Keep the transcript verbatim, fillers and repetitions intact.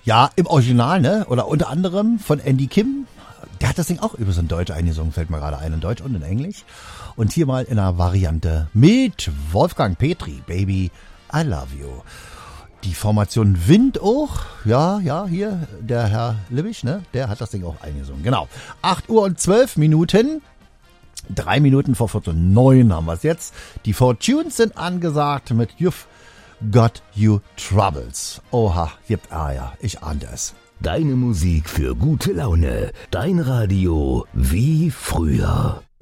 Ja, im Original, ne? Oder unter anderem von Andy Kim. Der hat das Ding auch übrigens in Deutsch eingesungen, fällt mir gerade ein, in Deutsch und in Englisch. Und hier mal in einer Variante mit Wolfgang Petri, Baby, I Love You. Die Formation Wind auch, ja, ja, hier, der Herr Libbisch, ne? Der hat das Ding auch eingesungen, genau. acht Uhr und zwölf Minuten. Drei Minuten vor vierzehn Uhr neun haben wir es jetzt. Die Fortunes sind angesagt mit You've Got You Troubles. Oha, gibt, ah ja, ich ahnte es. Deine Musik für gute Laune. Dein Radio wie früher.